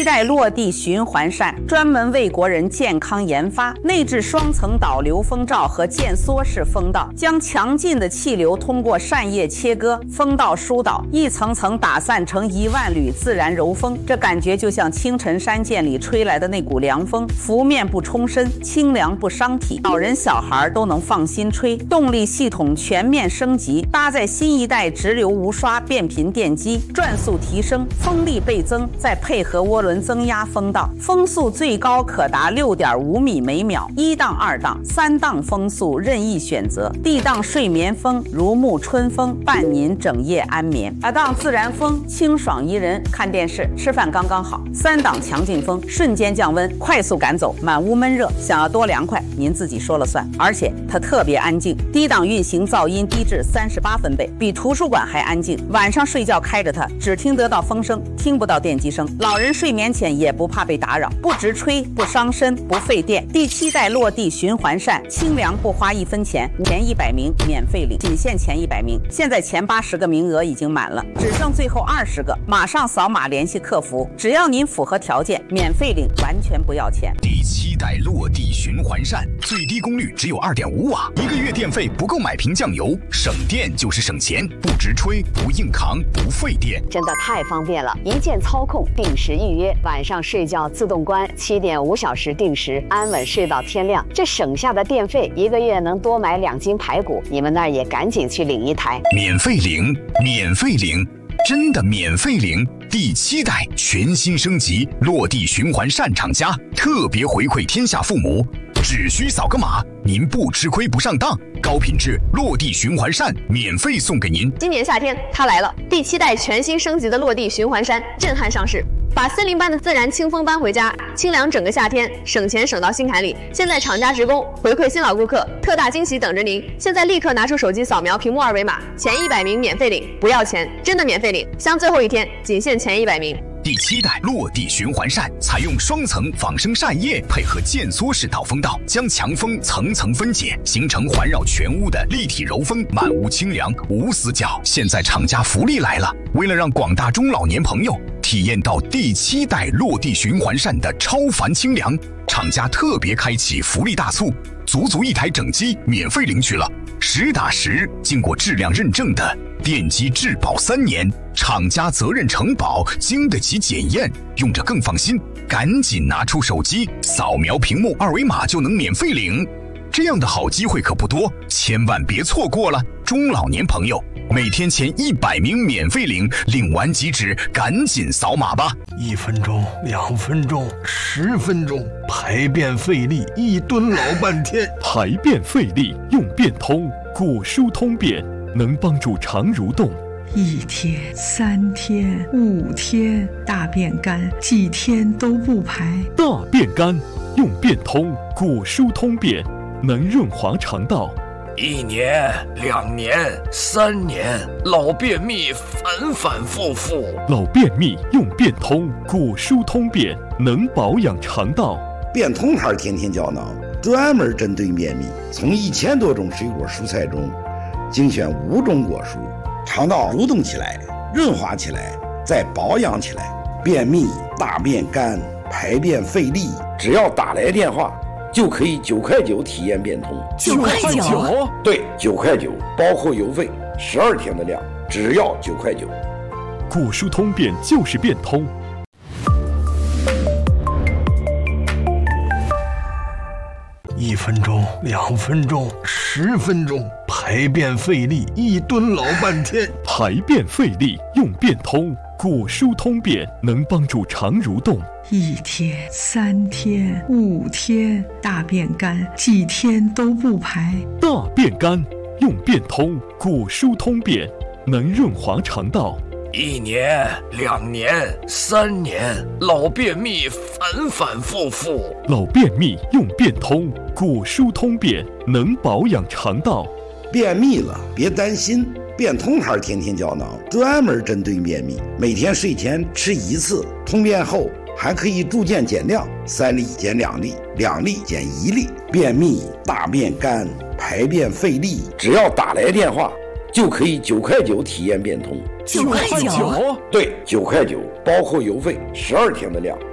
期待落地循环扇专门为国人健康研发，内置双层导流风罩和渐缩式风道，将强劲的气流通过扇叶切割，风道疏导，一层层打散成1万缕自然柔风。这感觉就像清晨山涧里吹来的那股凉风，拂面不冲身，清凉不伤体，老人小孩都能放心吹。动力系统全面升级，搭载新一代直流无刷变频电机，转速提升，风力倍增，再配合涡轮增压风道，风速最高可达6.5米每秒，1档、2档、3档风速任意选择。D 档睡眠风，如沐春风，伴您整夜安眠。2档自然风，清爽宜人，看电视、吃饭刚刚好。3档强劲风，瞬间降温，快速赶走满屋闷热。想要多凉快，您自己说了算。而且它特别安静，低档运行噪音低至38分贝，比图书馆还安静。晚上睡觉开着它，只听得到风声，听不到电机声。老人睡眠前也不怕被打扰，不直吹，不伤身，不费电。第7代落地循环扇，清凉不花1分钱，前100名免费领，仅限前100名。现在前80个名额已经满了，只剩最后20个，马上扫码联系客服，只要您符合条件，免费领，完全不要钱。 第7代落地循环扇，最低功率只有2.5瓦，1个月电费不够买瓶酱油，省电就是省钱，不直吹，不硬扛，不费电， 真的太方便了！一键操控，定时预约，晚上睡觉自动关，7.5小时定时，安稳睡到天亮。这省下的电费，1个月能多买2斤排骨。你们那儿也赶紧去领1台， 免费领，免费领，真的免费领！第7代全新升级落地循环扇厂家特别回馈天下父母，只需扫个码，您不吃亏不上当，高品质落地循环扇免费送给您。 今年夏天它来了，第7代全新升级的落地循环扇震撼上市，把森林般的自然清风搬回家，清凉整个夏天，省钱省到心坎里。现在厂家职工回馈新老顾客，特大惊喜等着您！现在立刻拿出手机扫描屏幕2维码，前100名免费领，不要钱，真的免费领，像最后一天，仅限前100名。 第7代落地循环扇采用双层仿生扇叶，配合渐缩式导风道，将强风层层分解，形成环绕全屋的立体柔风，满屋清凉无死角。现在厂家福利来了，为了让广大中老年朋友体验到第7代落地循环扇的超凡清凉，厂家特别开启福利大促，足1台整机免费领取了，实打实经过质量认证的电机质保3年，厂家责任承保，经得起检验，用着更放心。赶紧拿出手机扫描屏幕2维码就能免费领，这样的好机会可不多，千万别错过了。中老年朋友每天前100名免费领，领完即止，赶紧扫码吧。 1分钟、2分钟、10分钟，排便费力，一蹲老半天。 排便费力用便通，果蔬通便，能帮助肠蠕动。 1天、3天、5天，大便干，几天都不排。 大便干用便通，果蔬通便，能润滑肠道。 1年、2年、3年，老便秘反反复复。 老便秘用便通，果蔬通便，能保养肠道。 便通牌天天胶囊专门针对便秘，从1000多种水果蔬菜中精选5种果蔬，肠道蠕动起来，润滑起来，再保养起来。便秘、大便干、排便费力，只要打来电话就可以9块9体验便通。 9块9？ 对，9块9，包括邮费，12天的量，只要9块9。 果蔬通便就是便通。 1分钟、2分钟、10分钟，排便费力，一蹲老半天。 排便费力用便通，果蔬通便，能帮助肠蠕动。 1天、3天、5天，大便干，几天都不排。 大便干用便通，果蔬通便，能润滑肠道。 1年、2年、3年，老便秘反反复复。 老便秘用便通，果蔬通便，能保养肠道。 便秘了别担心，便通牌天天胶囊专门针对便秘，每天睡前吃1次，通便后还可以逐渐减量，3粒减2粒，2粒减1粒。便秘、大便干、排便费力，只要打来电话就可以9块9体验便通。 9块9？ 对，9块9，包括邮费12天的量。